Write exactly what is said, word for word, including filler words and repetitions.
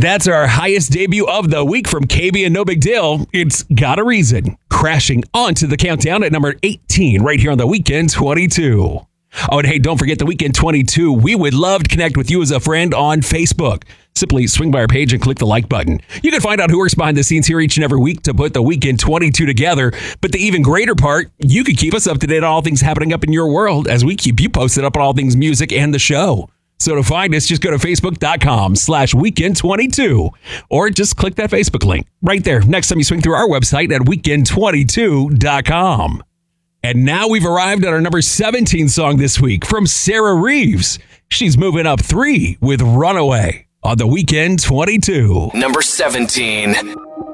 That's our highest debut of the week from K B and No Big Deal. It's Got a Reason, crashing onto the countdown at number eighteen right here on the Weekend twenty-two. Oh, and hey, don't forget the Weekend twenty-two. We would love to connect with you as a friend on Facebook. Simply swing by our page and click the like button. You can find out who works behind the scenes here each and every week to put the Weekend twenty-two together. But the even greater part, you can keep us up to date on all things happening up in your world as we keep you posted up on all things music and the show. So to find us, just go to facebook.com slash weekend 22 or just click that Facebook link right there next time you swing through our website at weekend twenty-two dot com. And now we've arrived at our number seventeen song this week from Sarah Reeves. She's moving up three with Runaway on the Weekend twenty-two. Number seventeen.